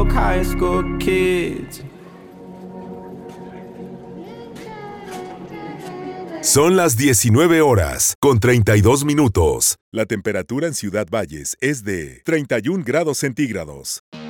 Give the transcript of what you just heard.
broke high school kids. Son las 19 horas, con 32 minutos. La temperatura en Ciudad Valles es de 31 grados centígrados.